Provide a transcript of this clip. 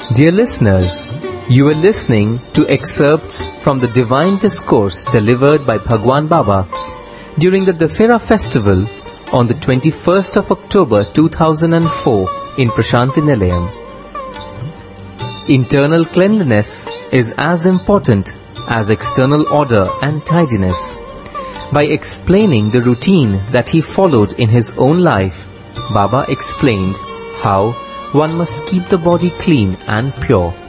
Dear listeners, you are listening to excerpts from the Divine Discourse delivered by Bhagwan Baba during the Dasera festival on the 21st of October 2004 in Prashanti Nilayam. Internal cleanliness is as important as external order and tidiness. By explaining the routine that he followed in his own life, Baba explained how one must keep the body clean and pure.